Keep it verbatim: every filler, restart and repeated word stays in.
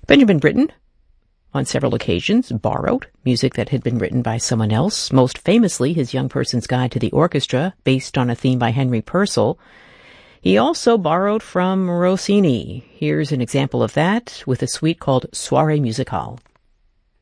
Benjamin Britten, on several occasions, borrowed music that had been written by someone else, most famously his Young Person's Guide to the Orchestra, based on a theme by Henry Purcell. He also borrowed from Rossini. Here's an example of that with a suite called Soirée Musicale.